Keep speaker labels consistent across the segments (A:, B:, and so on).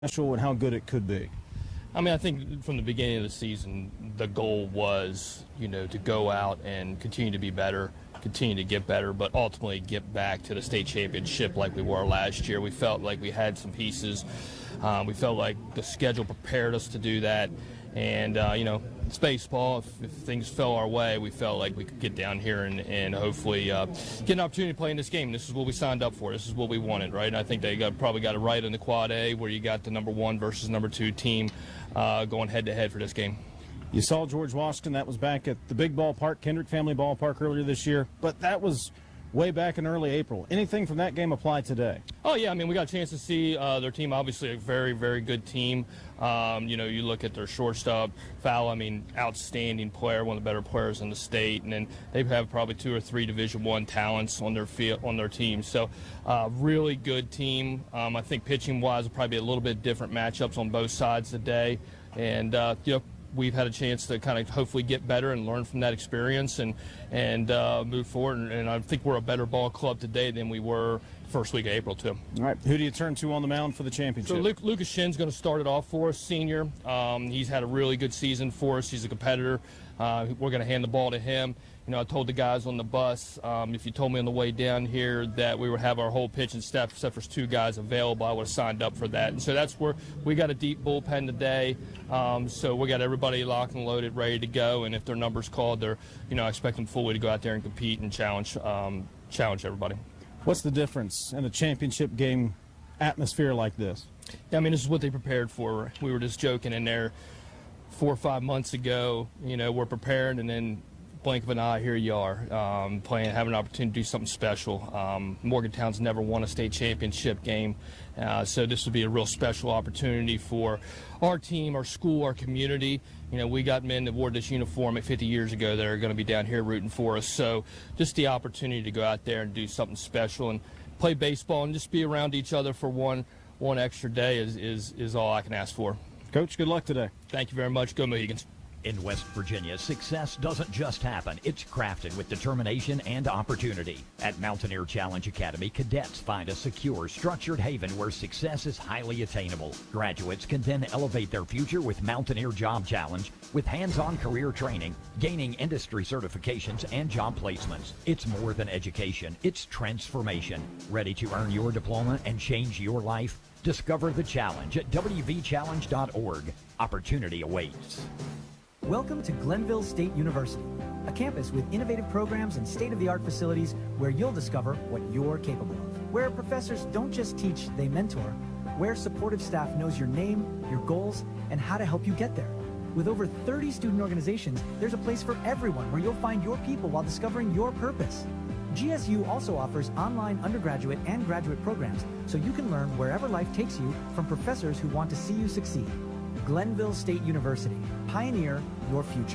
A: special and how good it could be?
B: I mean, I think from the beginning of the season, the goal was, to go out and continue to be better, continue to get better, but ultimately get back to the state championship like we were last year. We felt like we had some pieces. We felt like the schedule prepared us to do that. And, it's baseball. If things fell our way, we felt like we could get down here and hopefully get an opportunity to play in this game. This is what we signed up for. This is what we wanted, right? And I think they probably got it right in the Quad A, where you got the number 1 versus number 2 team going head-to-head for this game.
A: You saw George Washington. That was back at the big ballpark, Kendrick Family Ballpark, earlier this year. But that was way back in early April. Anything from that game apply today?
B: Oh, yeah. I mean, we got a chance to see their team, obviously a very, very good team. You look at their shortstop, Fowler, outstanding player, one of the better players in the state. And then they have probably 2 or 3 Division I talents on their team. So, really good team. I think pitching-wise will probably be a little bit different matchups on both sides today. And, we've had a chance to kind of hopefully get better and learn from that experience and move forward. And I think we're a better ball club today than we were first week of April, too.
A: All right. Who do you turn to on the mound for the championship?
B: So Lucas Shin's going to start it off for us, senior. He's had a really good season for us. He's a competitor. We're going to hand the ball to him. I told the guys on the bus, if you told me on the way down here that we would have our whole pitching staff, except for 2 guys available, I would have signed up for that. And so that's where we got a deep bullpen today. So we got everybody locked and loaded, ready to go. And if their number's called, they're, I expect them fully to go out there and compete and challenge everybody.
A: What's the difference in a championship game atmosphere like this?
B: Yeah, this is what they prepared for. We were just joking in there 4 or 5 months ago. We're prepared, and then blink of an eye, here you are, having an opportunity to do something special. Morgantown's never won a state championship game, so this would be a real special opportunity for our team, our school, our community. We got men that wore this uniform 50 years ago that are going to be down here rooting for us. So just the opportunity to go out there and do something special and play baseball and just be around each other for one extra day is all I can ask for.
A: Coach, good luck today.
B: Thank you very much. Go Mohegans.
C: In West Virginia, success doesn't just happen. It's crafted with determination and opportunity. At Mountaineer Challenge Academy, cadets find a secure, structured haven where success is highly attainable. Graduates can then elevate their future with Mountaineer Job Challenge, with hands-on career training, gaining industry certifications, and job placements. It's more than education. It's transformation. Ready to earn your diploma and change your life? Discover the challenge at wvchallenge.org. Opportunity awaits.
D: Welcome to Glenville State University, a campus with innovative programs and state-of-the-art facilities where you'll discover what you're capable of. Where professors don't just teach, they mentor. Where supportive staff knows your name, your goals, and how to help you get there. With over 30 student organizations, there's a place for everyone where you'll find your people while discovering your purpose. GSU also offers online undergraduate and graduate programs so you can learn wherever life takes you from professors who want to see you succeed. Glenville State University. Pioneer your future.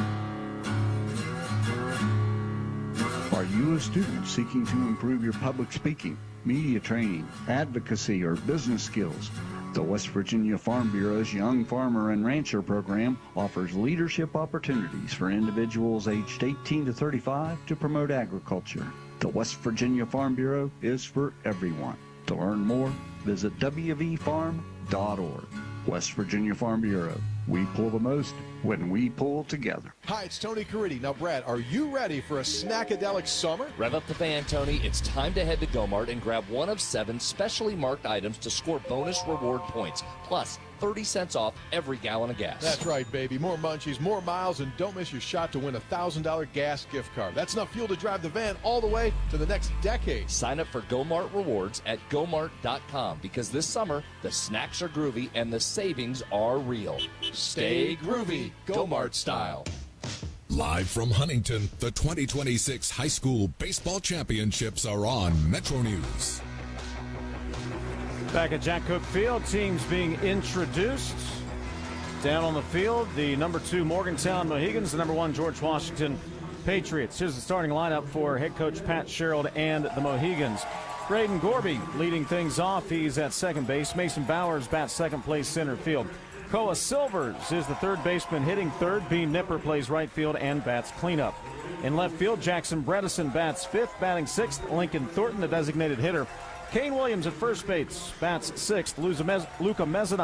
E: Are you a student seeking to improve your public speaking, media training, advocacy, or business skills? The West Virginia Farm Bureau's Young Farmer and Rancher program offers leadership opportunities for individuals aged 18 to 35 to promote agriculture. The West Virginia Farm Bureau is for everyone. To learn more, visit wvfarm.org. West Virginia Farm Bureau. We pull the most when we pull together.
F: Hi, it's Tony Caridi. Now, Brad, are you ready for a snackadelic summer?
G: Rev up the fan, Tony. It's time to head to Gomart and grab one of 7 specially marked items to score bonus reward points. Plus, 30 cents off every gallon of gas.
F: That's right, baby. More munchies, more miles, and don't miss your shot to win a $1,000 gas gift card. That's enough fuel to drive the van all the way to the next decade.
G: Sign up for Gomart Rewards at Gomart.com because this summer, the snacks are groovy and the savings are real. Stay groovy, Gomart style.
H: Live from Huntington, the 2026 High School Baseball Championships are on Metro News.
A: Back at Jack Cook Field, teams being introduced. Down on the field, the number 2 Morgantown Mohegans, the number 1 George Washington Patriots. Here's the starting lineup for head coach Pat Sherrill and the Mohegans. Braden Gorby leading things off. He's at second base. Mason Bowers bats second place center field. Koa Silvers is the third baseman hitting third. B. Nipper plays right field and bats cleanup. In left field, Jackson Bredesen bats fifth, batting sixth. Lincoln Thornton, the designated hitter, Kane Williams at first base bats sixth. Luka Mezzanotte